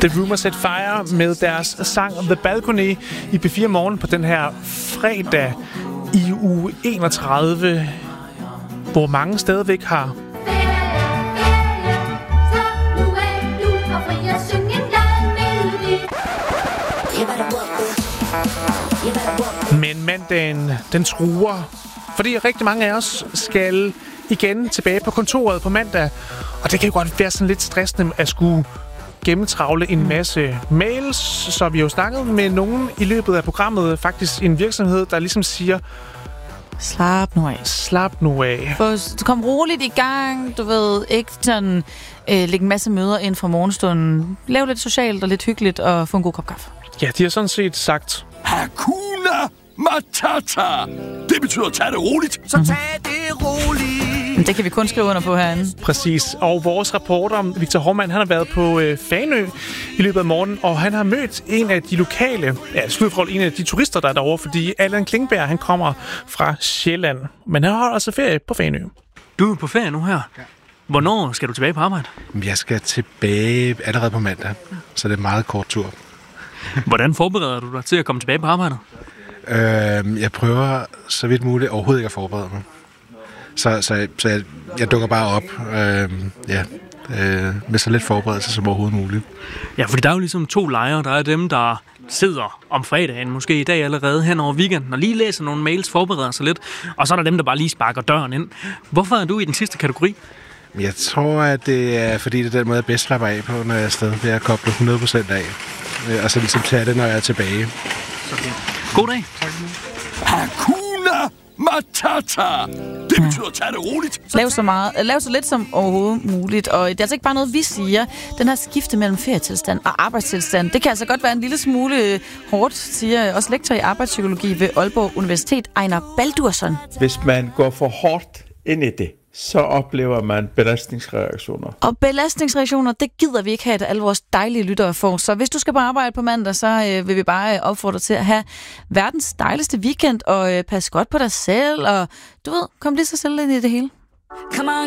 The Rumors Set Fire med deres sang The Balcony i P4 Morgen på den her fredag i uge 31, hvor mange stadigvæk har men mandagen, den truer, fordi rigtig mange af os skal igen tilbage på kontoret på mandag, og det kan jo godt være sådan lidt stressende at skulle gennemtravle en masse mails, så vi har jo snakket med nogen i løbet af programmet, faktisk en virksomhed, der ligesom siger, slap nu af. Slap nu af. Kom roligt i gang, du ved, ikke sådan lægge en masse møder ind fra morgenstunden. Lav lidt socialt og lidt hyggeligt og få en god kop kaffe. Ja, de har sådan set sagt, Hakuna Matata. Det betyder, tag det roligt. Så tag det roligt. Men det kan vi kun skrive under på herinde. Præcis. Og vores reporter, Victor Hormann, han har været på Fanø i løbet af morgenen, og han har mødt en af de lokale, en af de turister, der er derovre, fordi Allan Klingberg, han kommer fra Sjælland. Men han holder altså ferie på Fanø. Du er på ferie nu her. Hvornår skal du tilbage på arbejde? Jeg skal tilbage allerede på mandag, så det er en meget kort tur. Hvordan forbereder du dig til at komme tilbage på arbejdet? Jeg prøver så vidt muligt overhovedet ikke at forberede mig. Så jeg dukker bare op med så lidt forberedelse som overhovedet muligt. Ja, fordi der er jo ligesom to lejre. Der er dem, der sidder om fredagen, måske i dag allerede hen over weekenden, og lige læser nogle mails, forbereder sig lidt. Og så er der dem, der bare lige sparker døren ind. Hvorfor er du i den sidste kategori? Jeg tror, at det er fordi, det er den måde, jeg bedst slapper af på, når jeg er afsted, ved at koble 100% af. Og så ligesom tage det, når jeg er tilbage. God dag. Hakuna Matata. Det betyder, tag det roligt. Lav så lidt som overhovedet muligt, og det er altså ikke bare noget, vi siger. Den her skifte mellem ferietilstand og arbejdstilstand, det kan altså godt være en lille smule hårdt, siger også lektor i arbejdspsykologi ved Aalborg Universitet, Einar Baldursson. Hvis man går for hårdt ind i det, så oplever man belastningsreaktioner. Og belastningsreaktioner, det gider vi ikke have, at alle vores dejlige lyttere får. Så hvis du skal på arbejde på mandag, så vil vi bare opfordre til at have verdens dejligste weekend, og passe godt på dig selv, og du ved, kom lige så selv ind i det hele.